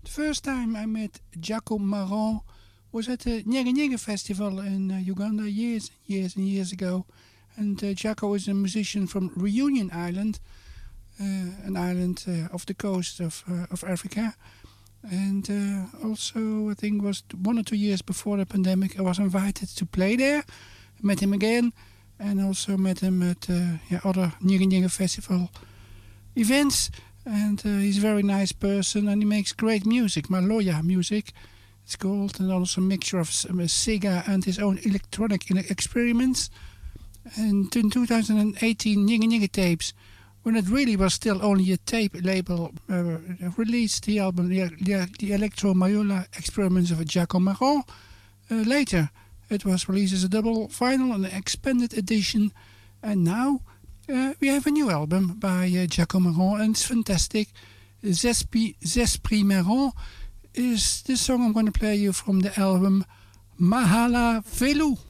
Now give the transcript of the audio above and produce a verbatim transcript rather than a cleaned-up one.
The first time I met Jaco Marron was at the Nyege Nyege Festival in uh, Uganda years and years and years ago. And uh, Jaco is a musician from Reunion Island, uh, an island uh, off the coast of uh, of Africa. And uh, also, I think it was one or two years before the pandemic, I was invited to play there. I met him again, and also met him at uh, yeah, other Nyege Nyege Festival events. And uh, he's a very nice person, and he makes great music, Maloya music, it's called, and also a mixture of um, Sega and his own electronic experiments. And in two thousand eighteen, Nyege Nyege Tapes, when it really was still only a tape label, uh, released the album, the, the, the Electro Mayola Experiments of Jaco Marron. Uh, later, it was released as a double vinyl, an expanded edition, and now uh, we have a new album by uh, Jaco Marron, and it's fantastic. Zespri Marron is the song I'm going to play you from the album Mahala Velu.